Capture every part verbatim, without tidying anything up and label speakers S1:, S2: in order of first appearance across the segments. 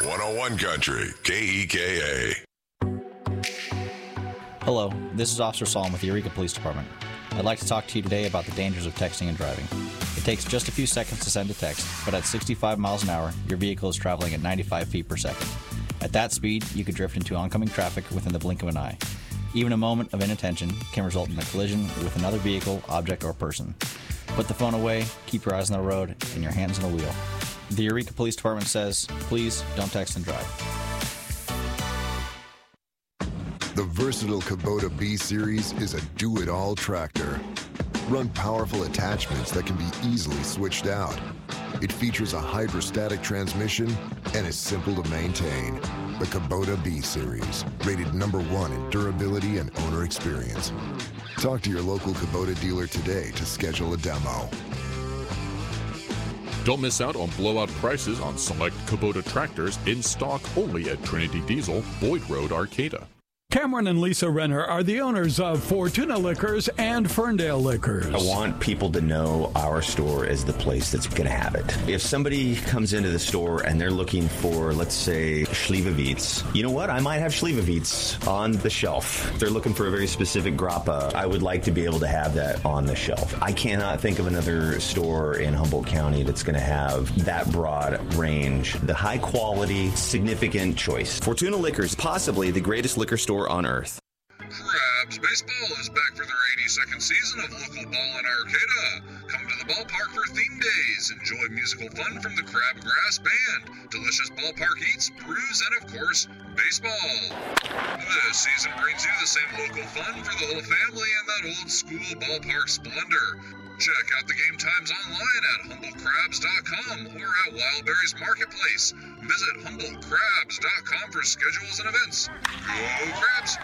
S1: one oh one Country, K E K A.
S2: Hello, this is Officer Solomon with the Eureka Police Department. I'd like to talk to you today about the dangers of texting and driving. It takes just a few seconds to send a text, but at sixty-five miles an hour, your vehicle is traveling at ninety-five feet per second. At that speed, you could drift into oncoming traffic within the blink of an eye. Even a moment of inattention can result in a collision with another vehicle, object, or person. Put the phone away, keep your eyes on the road, and your hands on the wheel. The Eureka Police Department says, please don't text and drive.
S1: The versatile Kubota B-Series is a do-it-all tractor. Run powerful attachments that can be easily switched out. It features a hydrostatic transmission and is simple to maintain. The Kubota B-Series, rated number one in durability and owner experience. Talk to your local Kubota dealer today to schedule a demo.
S3: Don't miss out on blowout prices on select Kubota tractors in stock only at Trinity Diesel, Boyd Road, Arcata.
S4: Cameron and Lisa Renner are the owners of Fortuna Liquors and Ferndale Liquors.
S5: I want people to know our store is the place that's going to have it. If somebody comes into the store and they're looking for, let's say, Slivovitz, you know what? I might have Slivovitz on the shelf. If they're looking for a very specific grappa, I would like to be able to have that on the shelf. I cannot think of another store in Humboldt County that's going to have that broad range. The high quality, significant choice. Fortuna Liquors, possibly the greatest liquor store on earth.
S6: Crabs Baseball is back for their eighty-second season of local ball in Arcata. Come to the ballpark for theme days. Enjoy musical fun from the Crabgrass Band, delicious ballpark eats, brews, and of course, baseball. This season brings you the same local fun for the whole family and that old school ballpark splendor. Check out the game times online at humboldt crabs dot com or at Wildberries Marketplace. Visit humboldt crabs dot com for schedules and events. Go Crabs!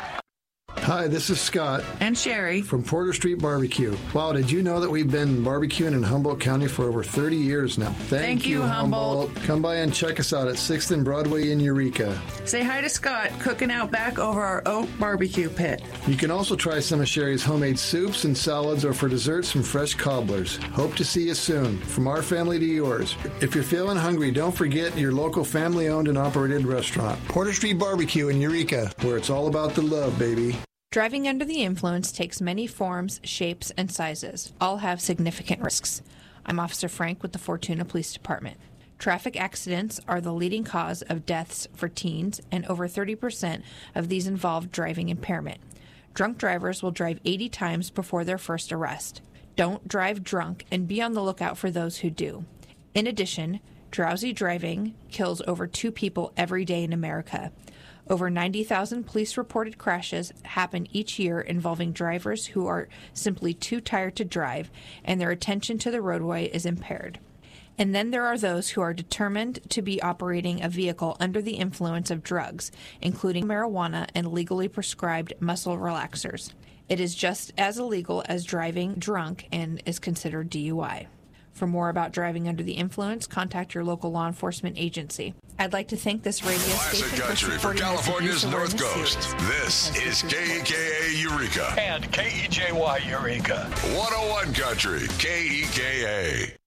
S7: Hi, this is Scott.
S8: And Sherry.
S7: From Porter Street Barbecue. Wow, did you know that we've been barbecuing in Humboldt County for over thirty years now? Thank,
S8: Thank you, Humboldt. Humboldt.
S7: Come by and check us out at sixth and Broadway in Eureka.
S8: Say hi to Scott, cooking out back over our oak barbecue pit.
S7: You can also try some of Sherry's homemade soups and salads, or for desserts, some fresh cobblers. Hope to see you soon. From our family to yours. If you're feeling hungry, don't forget your local family-owned and operated restaurant. Porter Street Barbecue in Eureka, where it's all about the love, baby.
S9: Driving under the influence takes many forms, shapes, and sizes. All have significant risks. I'm Officer Frank with the Fortuna Police Department. Traffic accidents are the leading cause of deaths for teens, and over thirty percent of these involve driving impairment. Drunk drivers will drive eighty times before their first arrest. Don't drive drunk, and be on the lookout for those who do. In addition, drowsy driving kills over two people every day in America. Over ninety thousand police-reported crashes happen each year involving drivers who are simply too tired to drive and their attention to the roadway is impaired. And then there are those who are determined to be operating a vehicle under the influence of drugs, including marijuana and legally prescribed muscle relaxers. It is just as illegal as driving drunk and is considered D U I. For more about driving under the influence, contact your local law enforcement agency. I'd like to thank this radio
S1: Classic
S9: station
S1: country
S9: for
S1: for
S9: supporting
S1: California's
S9: North
S1: Coast. This is K E K A Eureka.
S4: And K E J Y Eureka.
S1: one oh one Country, K E K A.